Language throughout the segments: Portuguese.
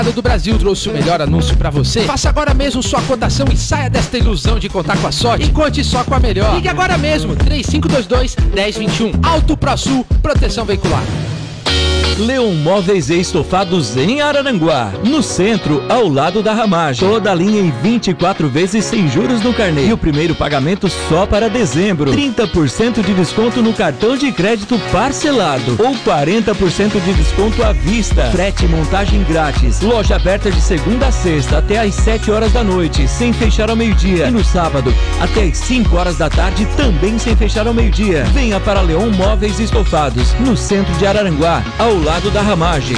do Brasil trouxe o melhor anúncio pra você. Faça agora mesmo sua cotação e saia desta ilusão de contar com a sorte. E conte só com a melhor. Ligue agora mesmo, 3522-1021. Auto ProSul, proteção veicular. Leon Móveis e Estofados em Araranguá, no centro, ao lado da Ramagem. Toda a linha em 24 vezes sem juros no carnê. E o primeiro pagamento só para dezembro. 30% de desconto no cartão de crédito parcelado ou 40% de desconto à vista. Frete e montagem grátis. Loja aberta de segunda a sexta até às 7 horas da noite, sem fechar ao meio-dia. E no sábado, até às 5 horas da tarde, também sem fechar ao meio-dia. Venha para Leon Móveis e Estofados, no centro de Araranguá, ao lado da Ramagem.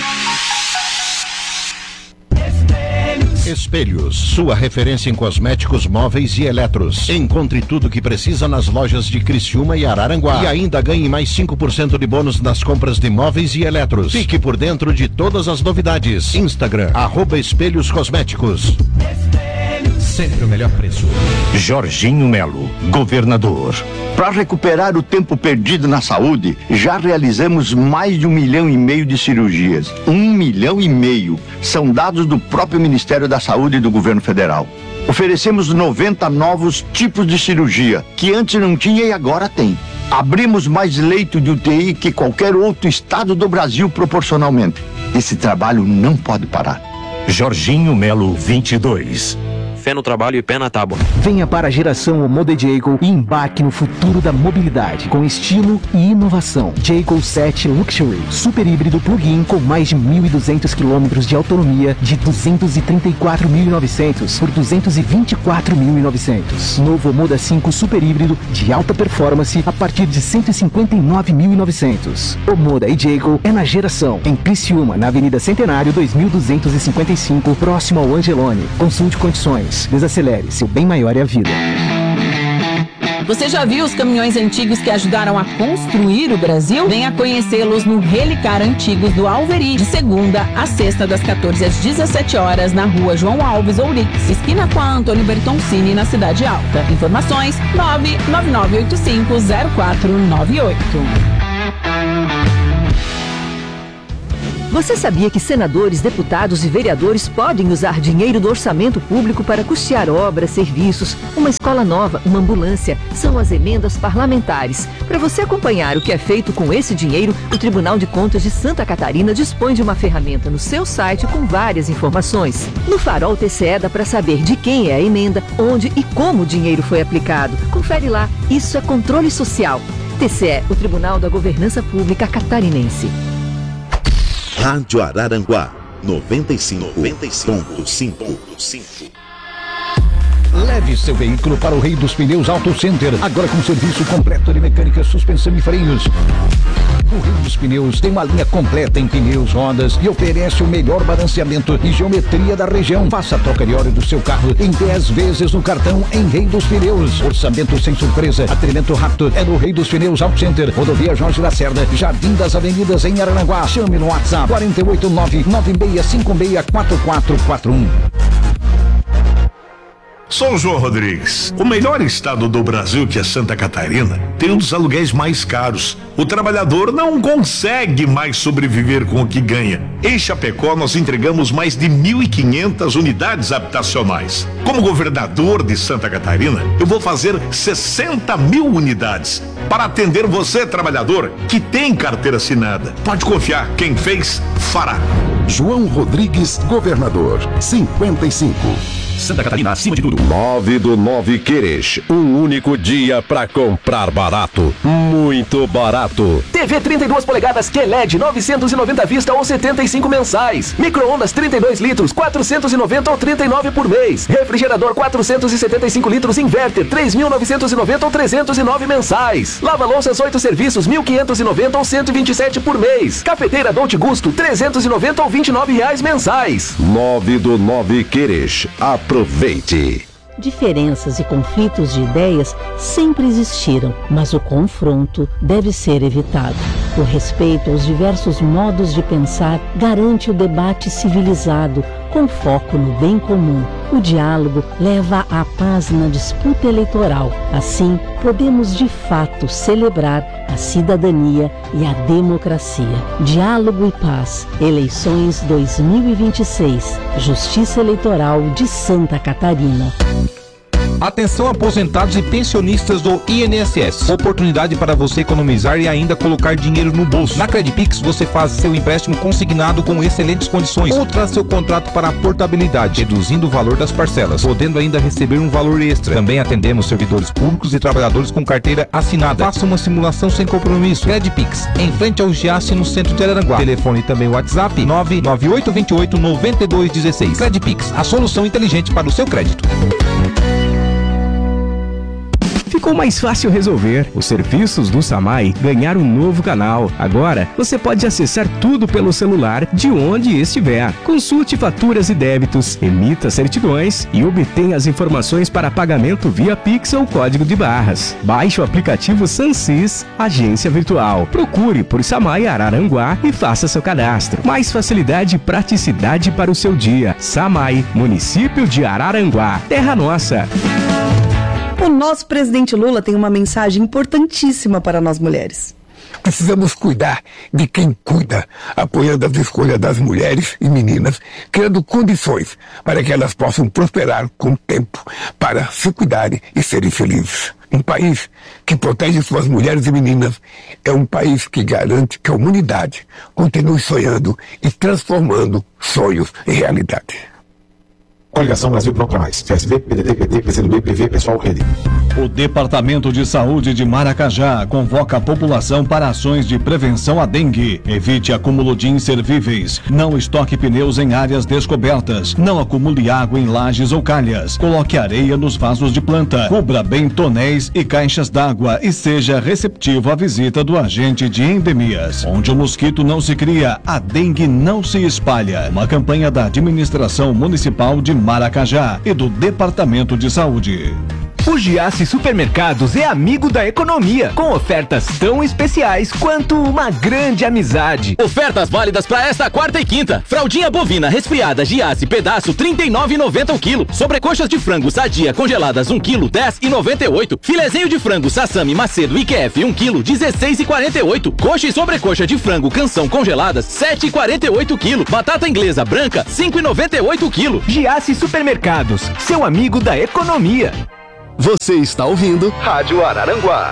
Espelhos, sua referência em cosméticos, móveis e eletros. Encontre tudo o que precisa nas lojas de Criciúma e Araranguá. E ainda ganhe mais 5% de bônus nas compras de móveis e eletros. Fique por dentro de todas as novidades. Instagram, @Espelhos Cosméticos. Sempre o melhor preço. Jorginho Melo, governador. Para recuperar o tempo perdido na saúde, já realizamos mais de 1,5 milhão de cirurgias. 1,5 milhão. São dados do próprio Ministério da Saúde e do Governo Federal. Oferecemos 90 novos tipos de cirurgia, que antes não tinha e agora tem. Abrimos mais leito de UTI que qualquer outro estado do Brasil proporcionalmente. Esse trabalho não pode parar. Jorginho Melo 22. Fé no trabalho e pé na tábua. Venha para a geração Omoda Jayco e embarque no futuro da mobilidade, com estilo e inovação. Jayco 7 Luxury, super híbrido plug-in com mais de 1.200 km de autonomia, de 234.900 por 224.900. Novo Omoda 5 super híbrido de alta performance a partir de 159.900. Omoda e Jayco é na geração, em Criciúma, na Avenida Centenário 2255, próximo ao Angelone. Consulte condições. Desacelere, seu bem maior é a vida. Você já viu os caminhões antigos que ajudaram a construir o Brasil? Venha conhecê-los no Relicar Antigos do Alveri, de segunda a sexta, das 14 às 17 horas, na rua João Alves, Ourix, esquina com a Antônio Bertoncini, na Cidade Alta. Informações 999850498. Você sabia que senadores, deputados e vereadores podem usar dinheiro do orçamento público para custear obras, serviços, uma escola nova, uma ambulância? São as emendas parlamentares. Para você acompanhar o que é feito com esse dinheiro, o Tribunal de Contas de Santa Catarina dispõe de uma ferramenta no seu site com várias informações. No Farol TCE dá para saber de quem é a emenda, onde e como o dinheiro foi aplicado. Confere lá, isso é controle social. TCE, o Tribunal da Governança Pública Catarinense. Rádio Araranguá 95.5. Leve seu veículo para o Rei dos Pneus Auto Center, agora com serviço completo de mecânica, suspensão e freios. O Rei dos Pneus tem uma linha completa em pneus, rodas e oferece o melhor balanceamento e geometria da região. Faça a troca de óleo do seu carro em 10 vezes no cartão em Rei dos Pneus. Orçamento sem surpresa, atendimento rápido é no Rei dos Pneus Auto Center, Rodovia Jorge Lacerda, Jardim das Avenidas em Araranguá. Chame no WhatsApp 489-9656-4441. Sou João Rodrigues. O melhor estado do Brasil, que é Santa Catarina, tem um dos aluguéis mais caros. O trabalhador não consegue mais sobreviver com o que ganha. Em Chapecó, nós entregamos mais de 1.500 unidades habitacionais. Como governador de Santa Catarina, eu vou fazer 60.000 unidades para atender você, trabalhador, que tem carteira assinada. Pode confiar, quem fez, fará. João Rodrigues, governador, 55. Santa Catarina, acima de tudo. 9 do 9 Queres. Um único dia pra comprar barato. Muito barato. TV 32 polegadas QLED 990 à vista ou 75 mensais. Micro-ondas 32 litros 490 ou 39 por mês. Refrigerador 475 litros Inverter 3.990 ou 309 mensais. Lava-louças 8 serviços 1.590 ou 127 por mês. Cafeteira Dolce Gusto 390 ou R$29 mensais. 9 do 9 Queres. Aproveite! Diferenças e conflitos de ideias sempre existiram, mas o confronto deve ser evitado. O respeito aos diversos modos de pensar garante o debate civilizado, com foco no bem comum. O diálogo leva à paz na disputa eleitoral. Assim, podemos de fato celebrar a cidadania e a democracia. Diálogo e paz. Eleições 2026. Justiça Eleitoral de Santa Catarina. Atenção aposentados e pensionistas do INSS. Oportunidade para você economizar e ainda colocar dinheiro no bolso. Na Credipix você faz seu empréstimo consignado com excelentes condições ou traz seu contrato para a portabilidade, reduzindo o valor das parcelas, podendo ainda receber um valor extra. Também atendemos servidores públicos e trabalhadores com carteira assinada. Faça uma simulação sem compromisso. Credipix, em frente ao Giasse, no centro de Araranguá. Telefone também WhatsApp 998289216. Credipix, a solução inteligente para o seu crédito. Ficou mais fácil resolver. Os serviços do Samai ganharam um novo canal. Agora, você pode acessar tudo pelo celular de onde estiver. Consulte faturas e débitos, emita certidões e obtenha as informações para pagamento via Pix ou código de barras. Baixe o aplicativo Sansis, agência virtual. Procure por Samai Araranguá e faça seu cadastro. Mais facilidade e praticidade para o seu dia. Samai, município de Araranguá. Terra nossa. O nosso presidente Lula tem uma mensagem importantíssima para nós mulheres. Precisamos cuidar de quem cuida, apoiando as escolhas das mulheres e meninas, criando condições para que elas possam prosperar com o tempo, para se cuidarem e serem felizes. Um país que protege suas mulheres e meninas é um país que garante que a humanidade continue sonhando e transformando sonhos em realidade. Coligação Brasil Pronto pra Mais. PSB, PDT, PT, PCdoB, PV, Pessoal, Rede. O Departamento de Saúde de Maracajá convoca a população para ações de prevenção à dengue. Evite acúmulo de inservíveis. Não estoque pneus em áreas descobertas. Não acumule água em lajes ou calhas. Coloque areia nos vasos de planta. Cubra bem tonéis e caixas d'água e seja receptivo à visita do agente de endemias. Onde o mosquito não se cria, a dengue não se espalha. Uma campanha da Administração Municipal de Maracajá e do Departamento de Saúde. O Giasse Supermercados é amigo da economia, com ofertas tão especiais quanto uma grande amizade. Ofertas válidas para esta quarta e quinta. Fraldinha bovina resfriada Giasse pedaço R$ 39,90 o quilo. Sobrecoxas de frango sadia congeladas 1 quilo R$ 10,98. Filezinho de frango Sassami Macedo IQF 1 quilo R$ 16,48. Coxa e sobrecoxa de frango Canção congeladas R$ 7,48 quilo. Batata inglesa branca R$ 5,98 quilo. Giasse Supermercados, seu amigo da economia. Você está ouvindo Rádio Araranguá.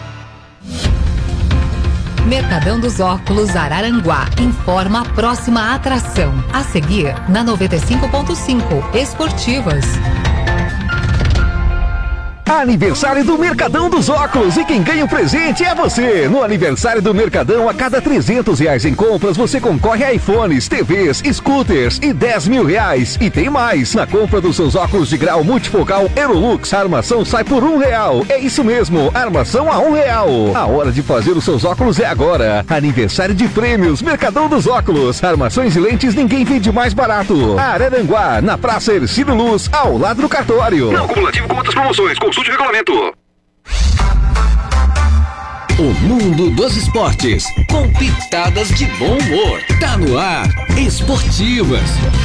Mercadão dos Óculos Araranguá informa a próxima atração. A seguir, na 95.5, Esportivas. Aniversário do Mercadão dos Óculos e quem ganha o presente é você. No aniversário do Mercadão, a cada R$300 em compras, você concorre a iPhones, TVs, scooters e R$10 mil. E tem mais, na compra dos seus óculos de grau multifocal Aerolux, a armação sai por R$1. É isso mesmo, armação a R$1. A hora de fazer os seus óculos é agora. Aniversário de prêmios, Mercadão dos Óculos. Armações e lentes ninguém vende mais barato. Araranguá, na Praça Ercílio Luz, ao lado do cartório. Não cumulativo com outras promoções. Consulte o regulamento. O mundo dos esportes, com pitadas de bom humor. Tá no ar, Esportivas.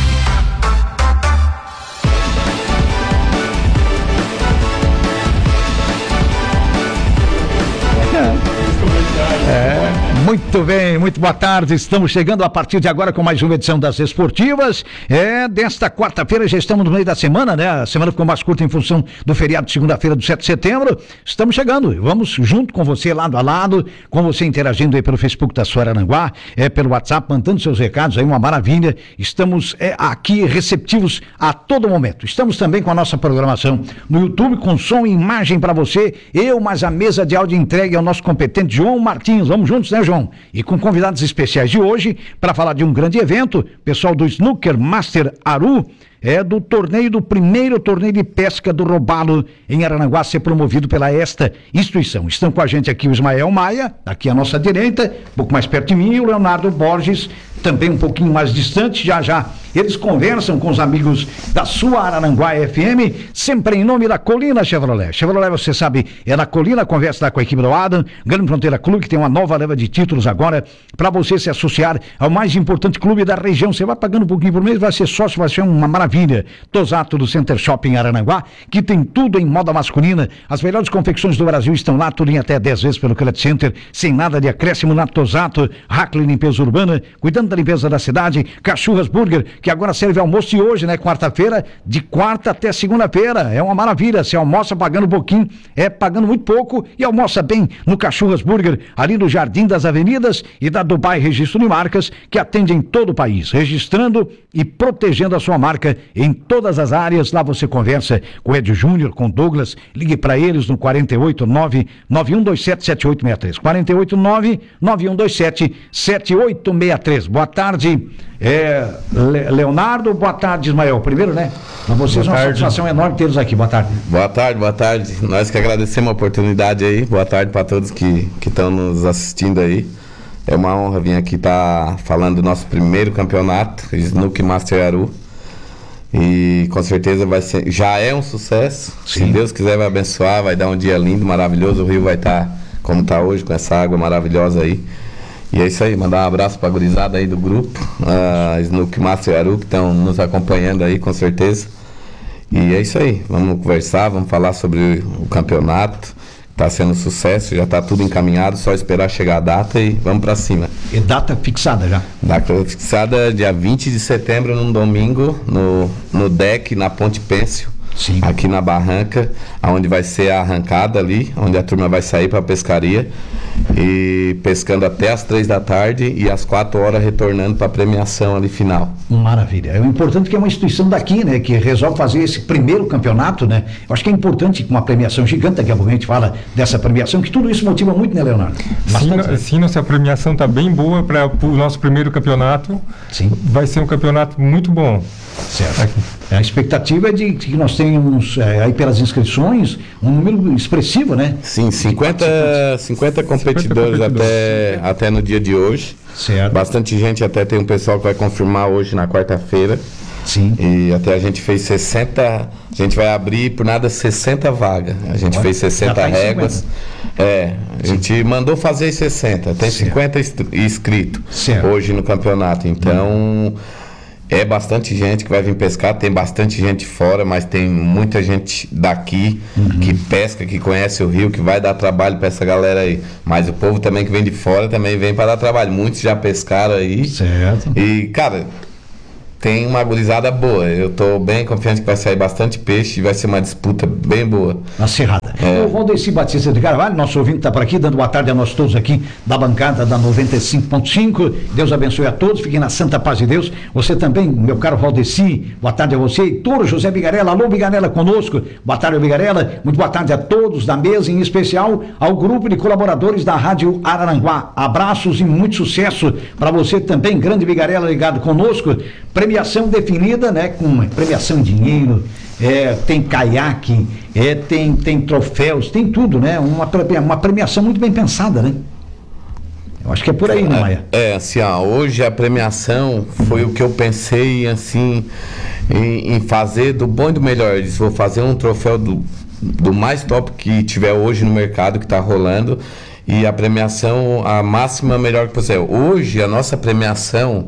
Muito bem, muito boa tarde. Estamos chegando a partir de agora com mais uma edição das Esportivas. Desta quarta-feira, já estamos no meio da semana, né? A semana ficou mais curta em função do feriado de segunda-feira do 7 de setembro. Estamos chegando, vamos junto com você, lado a lado, com você interagindo aí pelo Facebook da sua Araranguá, pelo WhatsApp, mandando seus recados aí, uma maravilha. Estamos aqui receptivos a todo momento. Estamos também com a nossa programação no YouTube, com som e imagem para você. Mais a mesa de áudio entregue ao nosso competente João Martins. Vamos juntos, né, João? E com convidados especiais de hoje, para falar de um grande evento, pessoal do Snooker Master Aru, do primeiro torneio de pesca do robalo em Araranguá, ser promovido pela esta instituição. Estão com a gente aqui o Ismael Maia, aqui à nossa direita, um pouco mais perto de mim, e o Leonardo Borges, também um pouquinho mais distante. Já eles conversam com os amigos da sua Araranguá FM, sempre em nome da Colina Chevrolet. Chevrolet, você sabe, é na Colina, conversa lá com a equipe do Adam, Grande Fronteira Clube, que tem uma nova leva de títulos agora, para você se associar ao mais importante clube da região. Você vai pagando um pouquinho por mês, vai ser sócio, vai ser uma maravilha. Tosato do Center Shopping Araranguá, que tem tudo em moda masculina. As melhores confecções do Brasil estão lá, tudo em até 10 vezes pelo Credit Center, sem nada de acréscimo na Tosato. Hackley Limpeza Urbana, cuidando da limpeza da cidade. Cachorras Burger, que agora serve almoço, e hoje, quarta-feira, de quarta até segunda-feira, é uma maravilha. Você almoça pagando um pouquinho, pagando muito pouco, e almoça bem no Cachorras Burger, ali no Jardim das Avenidas, e da Dubai Registro de Marcas, que atende em todo o país, registrando e protegendo a sua marca em todas as áreas. Lá você conversa com o Ed Júnior, com o Douglas, ligue para eles no 489-9127-7863, 489-9127-7863. Boa tarde, Leonardo, boa tarde, Ismael. Primeiro, para vocês uma satisfação enorme tê-los aqui. Boa tarde. Boa tarde. Nós que agradecemos a oportunidade aí. Boa tarde para todos que estão nos assistindo aí. É uma honra vir aqui estar falando do nosso primeiro campeonato, Snook Master Aru. E com certeza já é um sucesso. Sim. Se Deus quiser, vai abençoar, vai dar um dia lindo, maravilhoso. O rio vai estar como está hoje, com essa água maravilhosa aí. E é isso aí, mandar um abraço para a gurizada aí do grupo, Snook Master Aru, que estão nos acompanhando aí, com certeza. E é isso aí, vamos conversar, vamos falar sobre o campeonato. Está sendo sucesso, já está tudo encaminhado, só esperar chegar a data e vamos para cima. E data fixada já? Data fixada dia 20 de setembro, num domingo, no deck, na Ponte Pêncil. Sim. Aqui na Barranca, onde vai ser a arrancada ali, onde a turma vai sair para a pescaria e pescando até as 3 da tarde e às 4 horas retornando para a premiação ali final. Maravilha. É o importante que é uma instituição daqui, que resolve fazer esse primeiro campeonato, Eu acho que é importante com uma premiação gigante, daqui a pouco a gente fala dessa premiação, que tudo isso motiva muito, Leonardo? Sim, nossa premiação está bem boa para o nosso primeiro campeonato. Sim. Vai ser um campeonato muito bom. Certo. Aqui. A expectativa é de que nós tenhamos aí pelas inscrições um número expressivo, Sim, 50 competidores até no dia de hoje. Certo. Bastante gente, até tem um pessoal que vai confirmar hoje na quarta-feira. Sim. E até a gente fez 60, a gente vai abrir por nada 60 vagas. A gente fez 60 réguas. A gente mandou fazer 60, tem 50 inscritos hoje no campeonato. Então, é bastante gente que vai vir pescar, tem bastante gente fora, mas tem muita gente daqui que pesca, que conhece o rio, que vai dar trabalho para essa galera aí. Mas o povo também que vem de fora também vem para dar trabalho. Muitos já pescaram aí. Certo. E, cara, tem uma gurizada boa. Eu tô bem confiante que vai sair bastante peixe e vai ser uma disputa bem boa. Acirrada. O Valdeci Batista de Carvalho, nosso ouvinte, está por aqui, dando boa tarde a nós todos aqui da bancada da 95.5. Deus abençoe a todos, fiquem na santa paz de Deus. Você também, meu caro Valdeci, boa tarde a você. Heitor José Bigarella, alô Bigarella conosco. Boa tarde, Bigarella. Muito boa tarde a todos da mesa, em especial ao grupo de colaboradores da Rádio Araranguá. Abraços e muito sucesso para você também, grande Bigarella, ligado conosco. Premiação definida, com premiação em dinheiro, tem caiaque, tem troféus, tem tudo, uma premiação muito bem pensada, Eu acho que é por aí, Maia? Assim, hoje a premiação foi o que eu pensei, assim, em fazer do bom e do melhor. Eu disse, vou fazer um troféu do mais top que tiver hoje no mercado, que está rolando, e a premiação, a máxima melhor que possível. Hoje, a nossa premiação,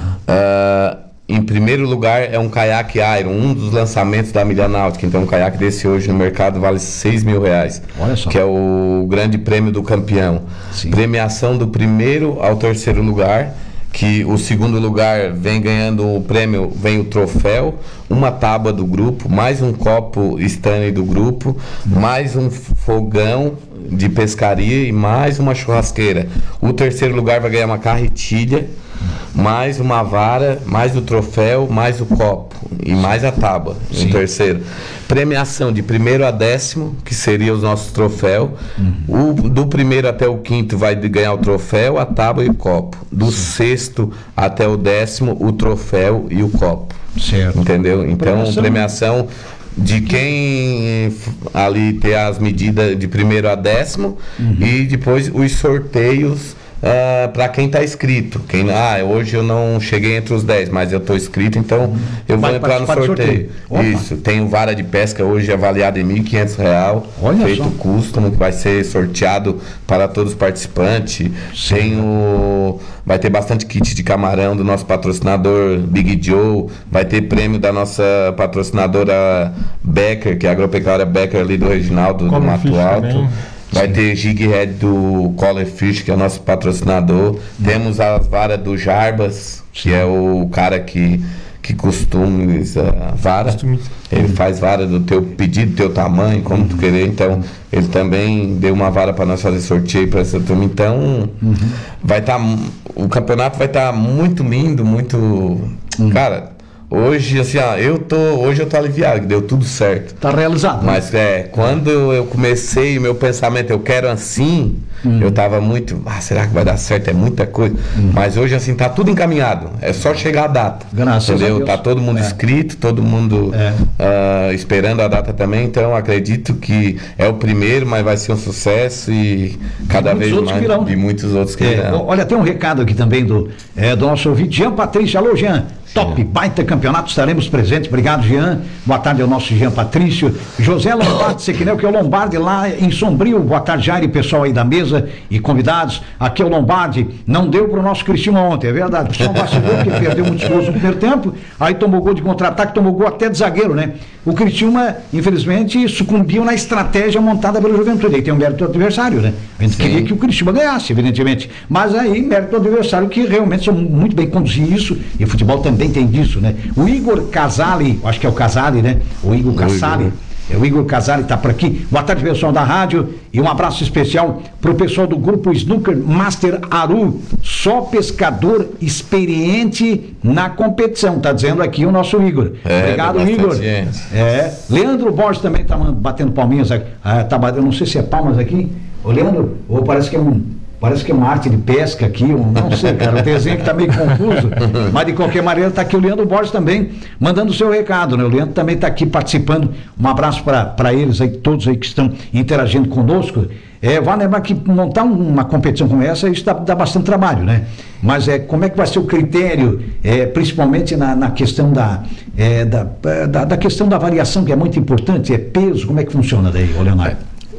em primeiro lugar, é um caiaque Iron, um dos lançamentos da Milha Náutica. Então, um caiaque desse hoje no mercado vale R$6.000. Olha só. Que é o grande prêmio do campeão. Sim. Premiação do primeiro ao terceiro lugar, que o segundo lugar vem ganhando o prêmio, vem o troféu, uma tábua do grupo, mais um copo Stanley do grupo, mais um fogão de pescaria e mais uma churrasqueira. O terceiro lugar vai ganhar uma carretilha, mais uma vara, mais o troféu, mais o copo e mais a tábua. Em terceiro, premiação de 1º a 10º, que seria os nossos troféus. Do 1º até o 5º vai ganhar o troféu, a tábua e o copo. Do 6º até o 10º, o troféu e o copo. Certo. Entendeu? Então, premiação de quem ali ter as medidas de primeiro a 10º e depois os sorteios para quem está inscrito. Hoje eu não cheguei entre os 10, mas eu estou inscrito, então eu vou entrar no sorteio. Isso, tenho vara de pesca hoje avaliada em R$ 1.500, feito custom, que vai ser sorteado para todos os participantes. Vai ter bastante kit de camarão do nosso patrocinador Big Joe, vai ter prêmio da nossa patrocinadora Becker, que é a agropecuária Becker ali do Reginaldo, do Mato Alto. Também. Vai ter Jig Head do Collar Fish, que é o nosso patrocinador. Temos as varas do Jarbas, que é o cara que customiza vara. Ele faz vara do teu pedido, do teu tamanho, como tu querer. Então, ele também deu uma vara para nós fazer sorteio para essa turma. Então, o campeonato vai estar muito lindo, muito... Cara... Hoje, assim, hoje eu tô aliviado, que deu tudo certo. Tá realizado. Mas quando eu comecei, o meu pensamento, eu quero assim, eu tava muito, será que vai dar certo? É muita coisa. Mas hoje, assim, tá tudo encaminhado. É só chegar a data. Graças entendeu? a Deus. Tá todo mundo inscrito, todo mundo esperando a data também. Então, acredito que é o primeiro, mas vai ser um sucesso e cada vez mais. Virão, né? E muitos outros que virão. Olha, tem um recado aqui também do nosso ouvinte, Jean Patrício. Alô, Jean. Top, baita campeonato, estaremos presentes. Obrigado, Jean. Boa tarde ao nosso Jean Patrício. José Lombardi, Sequinel, que é o Lombardi lá em Sombrio. Boa tarde, Jair, pessoal aí da mesa e convidados. Aqui é o Lombardi. Não deu pro nosso Cristiano ontem, é verdade. O pessoal vacilou porque perdeu muitos gols no primeiro tempo. Aí tomou gol de contra-ataque, tomou gol até de zagueiro, né? O Cristiano, infelizmente, sucumbiu na estratégia montada pelo Juventude. Aí tem o mérito do adversário, né? A gente queria que o Cristiano ganhasse, evidentemente. Mas aí, mérito do adversário, que realmente são muito bem conduzir isso. E o futebol também tem disso, né? O Igor Casali, acho que é o Casali, né? O Igor Casali. O Igor Casali está por aqui. Boa tarde, pessoal da rádio. E um abraço especial para o pessoal do grupo Snooker Master Aru. Só pescador experiente na competição. Tá dizendo aqui o nosso Igor. Obrigado, Igor. Leandro Borges também está batendo palminhas aqui. Eu não sei se é palmas aqui. Ô, Leandro, ou parece que é uma arte de pesca aqui, não sei, cara, o desenho que está meio confuso, mas de qualquer maneira está aqui o Leandro Borges também, mandando o seu recado, né? O Leandro também está aqui participando, um abraço para eles aí, todos aí que estão interagindo conosco. Vai lembrar que montar uma competição como essa, isso dá bastante trabalho, né? Mas como é que vai ser o critério, principalmente na questão da questão da variação, que é muito importante, peso, como é que funciona daí, Leonardo?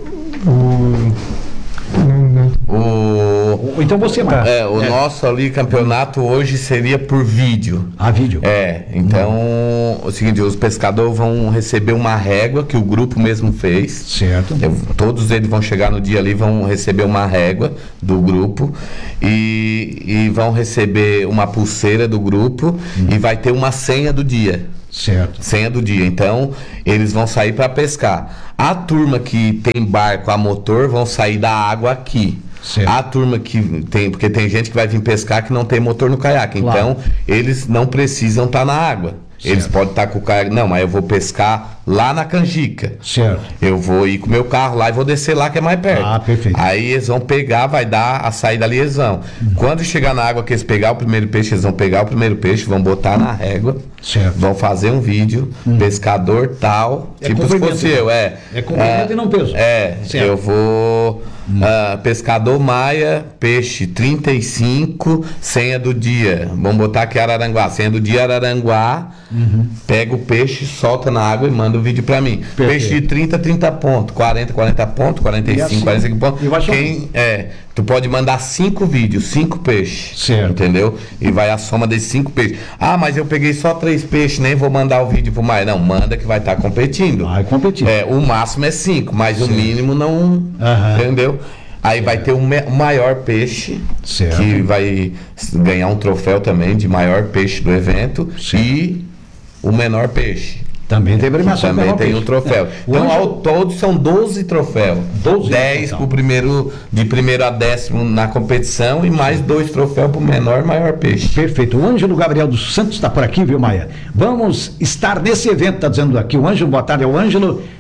Então você nosso ali campeonato hoje seria por vídeo. Vídeo. Então o seguinte, os pescadores vão receber uma régua que o grupo mesmo fez. Certo. Todos eles vão chegar no dia ali, vão receber uma régua do grupo e vão receber uma pulseira do grupo e vai ter uma senha do dia. Certo. Senha do dia. Então, eles vão sair para pescar. A turma que tem barco a motor vão sair da água aqui. Certo. A turma que tem, porque tem gente que vai vir pescar que não tem motor no caiaque. Claro. Então, eles não precisam estar na água. Certo. Eles podem estar com o caiaque. Não, mas eu vou pescar lá na canjica. Certo. Eu vou ir com o meu carro lá e vou descer lá que é mais perto. Perfeito. Aí eles vão pegar, vai dar a saída ali, eles vão. Quando chegar na água que eles pegar o primeiro peixe, eles vão pegar o primeiro peixe, vão botar na régua. Certo. Vão fazer um vídeo, pescador tal, tipo se fosse eu, É comprimento e não peso. Certo. Eu vou pescador Maia, peixe 35, senha do dia. Vamos botar aqui Araranguá, senha do dia Araranguá. Pega o peixe, solta na água e manda o vídeo pra mim. Perfeito. Peixe de 30 pontos, 40 pontos, 45, assim, 45 pontos. Tu pode mandar 5 vídeos, 5 peixes. Certo. Entendeu? E vai a soma desses 5 peixes. Mas eu peguei só 3 peixes, nem vou mandar o vídeo pro Maia. Não, manda que vai estar competindo. Vai competir. O máximo é 5, mas o mínimo não. Entendeu? Aí vai ter o maior peixe, certo, que vai ganhar um troféu também de maior peixe do evento, certo, e o menor peixe. Também tem premiação. Também tem um troféu. Então, ao todo, são 12 troféus. 10 pro de primeiro a 10º na competição e mais 2 troféus pro menor e maior peixe. Perfeito. O Ângelo Gabriel dos Santos está por aqui, viu, Maia? Vamos estar nesse evento, tá dizendo aqui. O Ângelo, boa tarde, é o Ângelo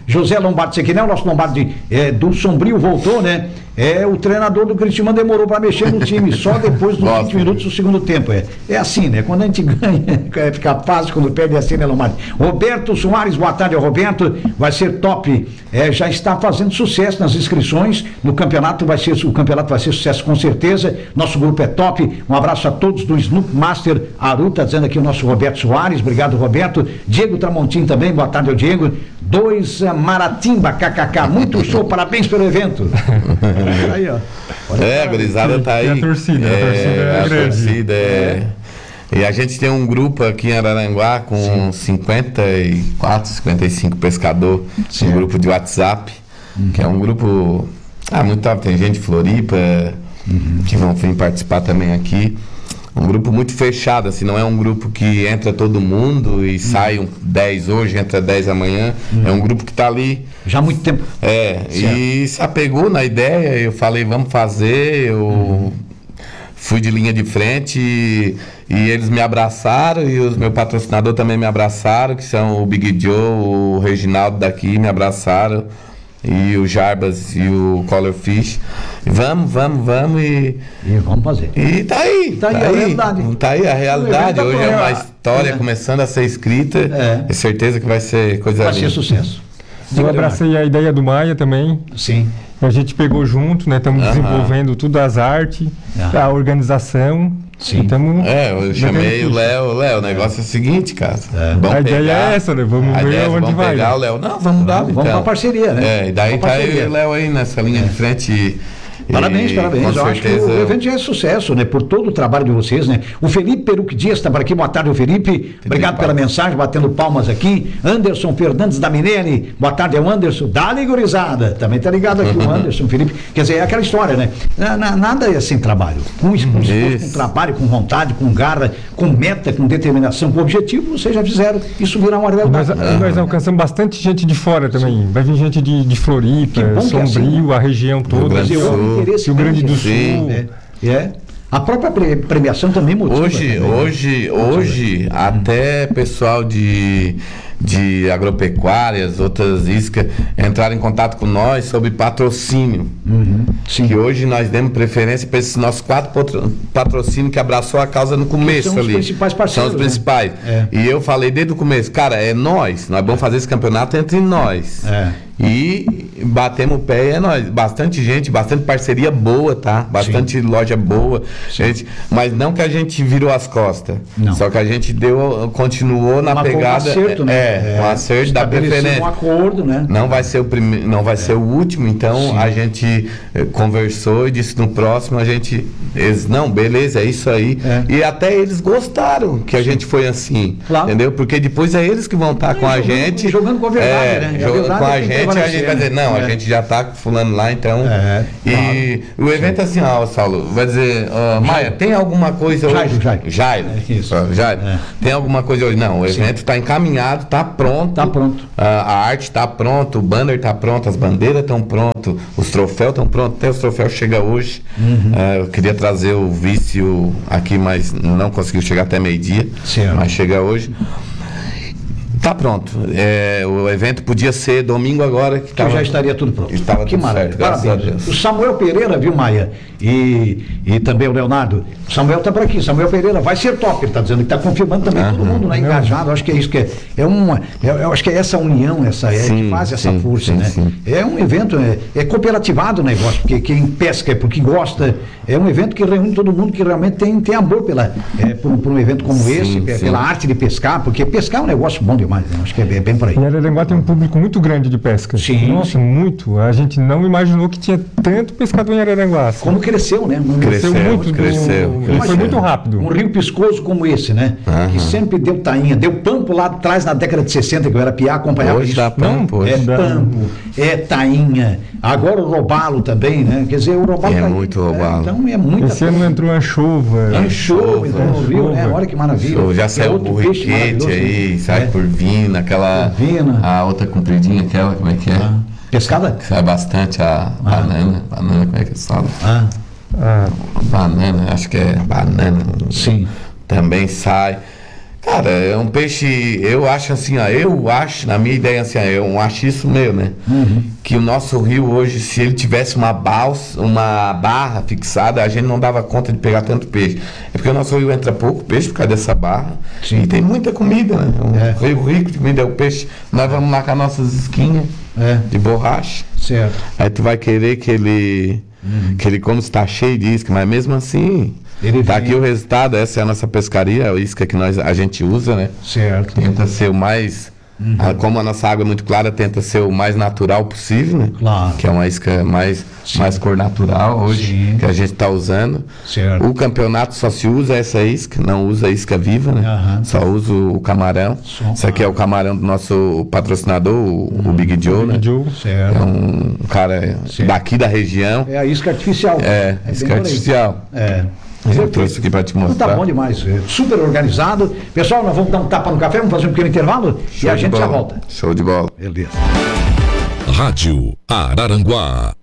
José Lombardi Sequinel, nosso Lombardi do Sombrio voltou, né? O treinador do Criciúma demorou para mexer no time, só depois dos 20 minutos do segundo tempo. É assim, né? Quando a gente ganha, fica fácil, quando perde é assim, né, Lombardi? Roberto Soares, boa tarde, Roberto. Vai ser top. Já está fazendo sucesso nas inscrições no campeonato. O campeonato vai ser sucesso com certeza. Nosso grupo é top. Um abraço a todos do Snoop Master Aru, tá dizendo aqui o nosso Roberto Soares. Obrigado, Roberto. Diego Tramontim também, boa tarde ao Diego. 2 Maratimba, kkk. Muito show, parabéns pelo evento. Aí, ó. A gurizada tá aí. A torcida é grande. E a gente tem um grupo aqui em Araranguá com 54, 55 pescadores. Um grupo de WhatsApp, que é um grupo muito top. Tem gente de Floripa que vão vir participar também aqui. Um grupo muito fechado, assim, não é um grupo que entra todo mundo e sai 10 hoje, entra 10 amanhã. É um grupo que tá ali já há muito tempo. E se apegou na ideia. Eu falei, vamos fazer. Eu fui de linha de frente e eles me abraçaram, e os meus patrocinadores também me abraçaram, que são o Big Joe, o Reginaldo daqui, me abraçaram, e o Jarbas e o Color Fish. Vamos e vamos fazer. E tá aí a realidade. Tá aí a realidade. Hoje é uma história começando a ser escrita. É certeza que vai ser coisa linda. Vai ser sucesso. Eu abracei a ideia do Maia também. Sim. A gente pegou junto, né? Estamos desenvolvendo tudo, as artes, a organização. Sim. Eu chamei o Léo. Léo, o negócio é o seguinte, cara. A ideia é essa, né? Vamos ver onde vamos vai. Pegar o Léo. Não, vamos dar. Vamos pra parceria, né? E daí tá aí o Léo aí nessa linha de frente. Parabéns. Eu acho que o evento já é sucesso, né? Por todo o trabalho de vocês, né? O Felipe Peruque Dias está por aqui. Boa tarde, Felipe. Obrigado pela mensagem, batendo palmas aqui. Anderson Fernandes da Minelli. Boa tarde, é o Anderson. Dá-lhe gurizada. Também tá ligado aqui o Anderson, Felipe. Quer dizer, é aquela história, né? Nada é sem trabalho. Com esforço, com trabalho, com vontade, com garra, com meta, com determinação, com objetivo, vocês já fizeram. Isso virar uma realidade. Nós alcançamos bastante gente de fora também. Vai vir gente de Floripa, Sombrio, a região toda. Rio Grande do Sul. A própria premiação também motiva. Hoje até pessoal de agropecuárias, outras iscas, entraram em contato com nós sobre patrocínio. Que hoje nós demos preferência para esses nossos 4 patrocínios que abraçou a causa no começo ali. São os principais parceiros. São os principais. E eu falei desde o começo, cara, nós vamos fazer esse campeonato entre nós. E batemos o pé, é nós. Bastante gente, bastante parceria boa, tá? Bastante loja boa. Gente, mas não que a gente virou as costas. Não. Só que a gente continuou na pegada. Com acerto, né? Com acerto da preferência. Um acordo, né? Não vai ser o primeiro, não vai ser o último, então a gente conversou e disse no próximo eles, não, beleza, é isso aí. E até eles gostaram que a gente foi assim. Claro. Entendeu? Porque depois é eles que vão estar com a gente. Jogando com a verdade, né? Jogando com a gente vai dizer, não, a gente já está com fulano lá, então. E o evento é assim, Saulo, vai dizer, Maia, tem alguma coisa hoje? Jairo. Jairo. Tem alguma coisa hoje? Não, o evento está encaminhado, está pronto. A arte está pronta, o banner está pronto, as bandeiras estão prontas, os troféus estão prontos, até os troféus chegam hoje. Eu queria trazer o vício aqui, mas não conseguiu chegar até meio-dia. Mas chega hoje. Tá pronto. O evento podia ser domingo agora. Que já estaria tudo pronto. Estava que maravilha. Parabéns. O Samuel Pereira, viu, Maia? E também o Leonardo. O Samuel está por aqui. Samuel Pereira vai ser top, ele está dizendo. Ele está confirmando também todo mundo, né? Engajado. Acho que é isso que eu acho que é essa união, que faz essa força, né? Sim. É um evento, é cooperativado o negócio, porque quem pesca é porque gosta. É um evento que reúne todo mundo que realmente tem amor por um evento como esse, pela arte de pescar, porque pescar é um negócio bom demais. Acho que é bem por aí. E Araranguá tem um público muito grande de pesca. Nossa, muito. A gente não imaginou que tinha tanto pescador em Araranguá. Como cresceu, né? Cresceu muito. Foi muito rápido. Um rio piscoso como esse, né? Que sempre deu tainha. Deu pampo lá atrás na década de 60, que eu era piá, acompanhava hoje isso. Dá pampo. Pampo, tainha. Agora o robalo também, né? Quer dizer, o robalo é muito robalo. Então é muita Esse ano entrou anchova. Anchova, então no rio, né? Olha que maravilha. Já saiu o burriquete aí, sai corvina, aquela. A outra compridinha, aquela, como é que é? Pescada? Sai bastante a banana. Banana, como é que fala? Banana, acho que é banana. Sim. Também sai. Cara, é um peixe, eu acho assim, ó, na minha ideia assim, ó, eu acho isso meu, né? Que o nosso rio hoje, se ele tivesse uma barra fixada, a gente não dava conta de pegar tanto peixe. É porque o nosso rio entra pouco peixe por causa dessa barra. Sim. E tem muita comida, né? Um rio rico de comida, o peixe, nós vamos lá com as nossas isquinhas de borracha. Certo. Aí tu vai querer que ele como está cheio de isca, mas mesmo assim... Tá aqui o resultado, essa é a nossa pescaria, a isca que a gente usa, né? Certo. Tenta ser o mais... como a nossa água é muito clara, tenta ser o mais natural possível, né? Claro. Que é uma isca mais cor natural hoje, que a gente está usando. Certo. O campeonato só se usa essa isca, não usa isca viva, né? Só usa o camarão. Esse aqui é o camarão do nosso patrocinador, o Big Joe, né? Joe. Certo. É um cara daqui da região. É a isca artificial. É isca artificial. Eu trouxe aqui para te mostrar. Tá bom demais, super organizado. Pessoal, nós vamos dar um tapa no café, vamos fazer um pequeno intervalo e a gente já volta. Show de bola. Beleza. Rádio Araranguá.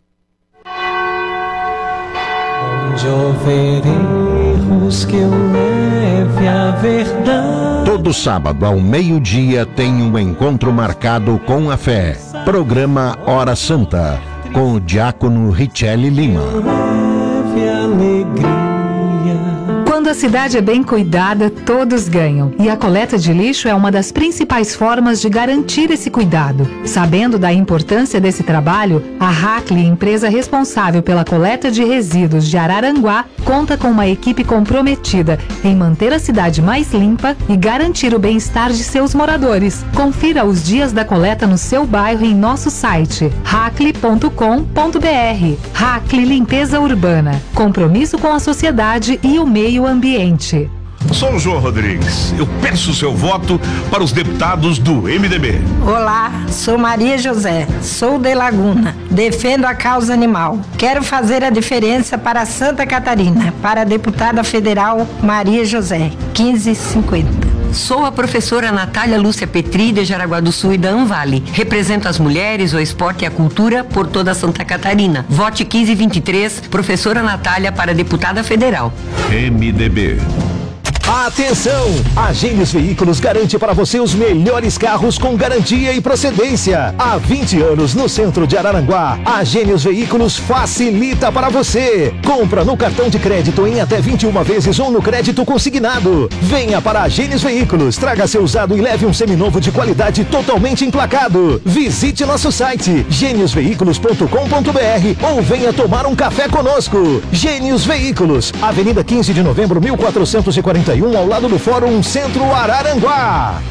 Onde houver erros que eu leve a verdade. Todo sábado ao meio-dia tem um encontro marcado com a fé. Programa Hora Santa, com o diácono Richelle Lima. Leve alegria. Quando a cidade é bem cuidada, todos ganham. E a coleta de lixo é uma das principais formas de garantir esse cuidado. Sabendo da importância desse trabalho, a Hackley, empresa responsável pela coleta de resíduos de Araranguá, conta com uma equipe comprometida em manter a cidade mais limpa e garantir o bem-estar de seus moradores. Confira os dias da coleta no seu bairro em nosso site hackley.com.br. Hackley Limpeza Urbana. Compromisso com a sociedade e o meio ambiente. Sou o João Rodrigues. Eu peço o seu voto para os deputados do MDB. Olá, sou Maria José, sou de Laguna, defendo a causa animal. Quero fazer a diferença para Santa Catarina, para a deputada federal Maria José, 1550. Sou a professora Natália Lúcia Petri, de Jaraguá do Sul e da Anvale. Represento as mulheres, o esporte e a cultura por toda Santa Catarina. Vote 1523, professora Natália para deputada federal. MDB. Atenção! A Gênios Veículos garante para você os melhores carros com garantia e procedência. Há 20 anos no centro de Araranguá, a Gênios Veículos facilita para você. Compra no cartão de crédito em até 21 vezes ou no crédito consignado. Venha para a Gênios Veículos, traga seu usado e leve um seminovo de qualidade totalmente emplacado. Visite nosso site geniosveículos.com.br ou venha tomar um café conosco. Gênios Veículos, Avenida 15 de Novembro, 1441, ao lado do Fórum Centro Araranguá.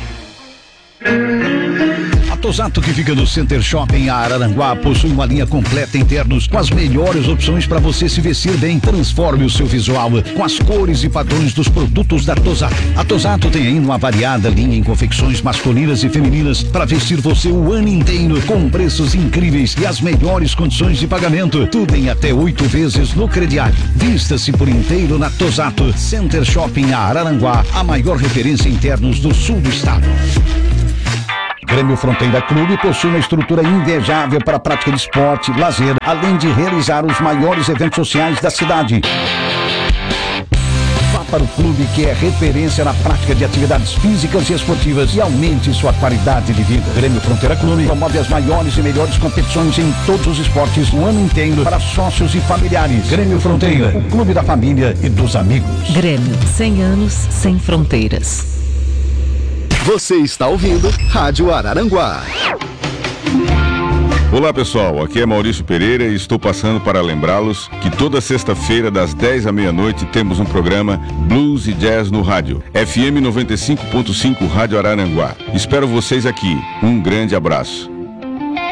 A Tosato, que fica no Center Shopping Araranguá, possui uma linha completa internos com as melhores opções para você se vestir bem. Transforme o seu visual com as cores e padrões dos produtos da Tosato. A Tosato tem ainda uma variada linha em confecções masculinas e femininas para vestir você o ano inteiro, com preços incríveis e as melhores condições de pagamento. Tudo em até 8 vezes no crediário. Vista-se por inteiro na Tosato. Center Shopping Araranguá, a maior referência em internos do sul do estado. Grêmio Fronteira Clube possui uma estrutura invejável para a prática de esporte, lazer, além de realizar os maiores eventos sociais da cidade. Vá para o clube, que é referência na prática de atividades físicas e esportivas, e aumente sua qualidade de vida. Grêmio Fronteira Clube promove as maiores e melhores competições em todos os esportes no ano inteiro para sócios e familiares. Grêmio Fronteira, o clube da família e dos amigos. Grêmio, 100 anos sem fronteiras. Você está ouvindo Rádio Araranguá. Olá pessoal, aqui é Maurício Pereira e estou passando para lembrá-los que toda sexta-feira das 10 à meia-noite temos um programa Blues e Jazz no rádio, FM 95.5 Rádio Araranguá. Espero vocês aqui. Um grande abraço.